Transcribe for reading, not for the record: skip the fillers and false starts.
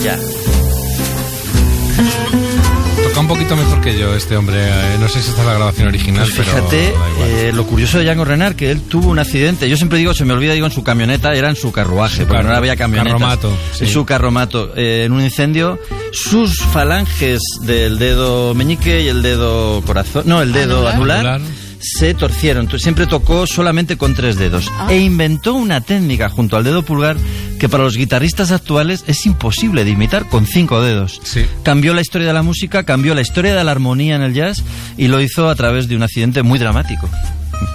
Ya. Toca un poquito mejor que yo este hombre. No sé si esta es la grabación original, pues fíjate, pero lo curioso de Django Reinhardt, que él tuvo un accidente. Yo siempre digo, se me olvida, digo en su camioneta, era en su carruaje, porque no había camionetas. Carromato, sí. En su carromato. En un incendio, sus falanges del dedo meñique y el dedo corazón, no, el dedo anular se torcieron. Entonces, siempre tocó solamente con 3 dedos. E inventó una técnica junto al dedo pulgar que para los guitarristas actuales es imposible de imitar con 5 dedos. Sí. Cambió la historia de la música, cambió la historia de la armonía en el jazz y lo hizo a través de un accidente muy dramático.